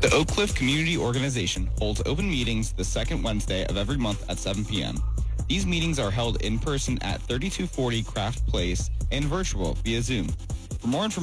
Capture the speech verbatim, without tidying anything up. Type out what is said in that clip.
The Oak Cliff Community Organization holds open meetings the second Wednesday of every month at seven p.m. These meetings are held in person at thirty-two forty Craft Place and virtual via Zoom. For more information,